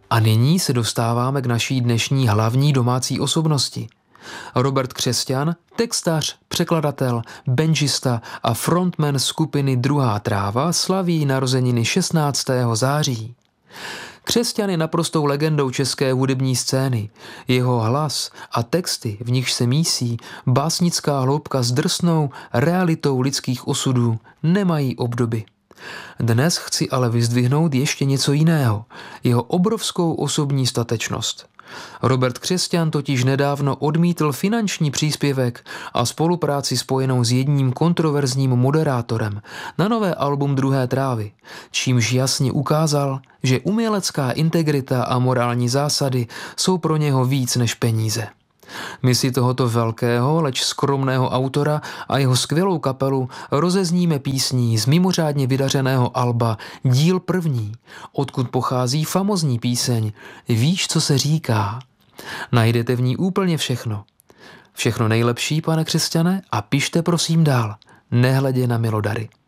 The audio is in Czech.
A nyní se dostáváme k naší dnešní hlavní domácí osobnosti. Robert Křesťan, textař, překladatel, benžista a frontman skupiny Druhá tráva slaví narozeniny 16. září. Křesťan je naprostou legendou české hudební scény. Jeho hlas a texty, v nichž se mísí básnická hloubka s drsnou realitou lidských osudů, nemají obdoby. Dnes chci ale vyzdvihnout ještě něco jiného, jeho obrovskou osobní statečnost. Robert Křesťan totiž nedávno odmítl finanční příspěvek a spolupráci spojenou s jedním kontroverzním moderátorem na nové album Druhé trávy, čímž jasně ukázal, že umělecká integrita a morální zásady jsou pro něho víc než peníze. My si tohoto velkého, leč skromného autora a jeho skvělou kapelu rozezníme písní z mimořádně vydařeného alba Díl první, odkud pochází famózní píseň Víš, co se říká. Najdete v ní úplně všechno. Všechno nejlepší, pane Křesťane, a pište prosím dál, nehledě na milodary.